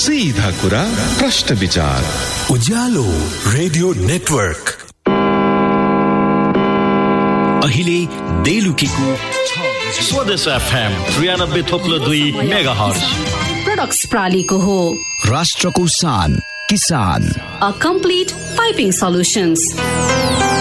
सीधा कुरा प्रश्न विचार उज्यालो रेडियो नेटवर्क अहिले बेलुकीको स्वदेश एफएम 93.2 मेगाहर्ज प्रोडक्ट्स प्रालीको हो। राष्ट्रको शान किसान, अ कम्प्लिट पाइपिङ सल्युशन्स।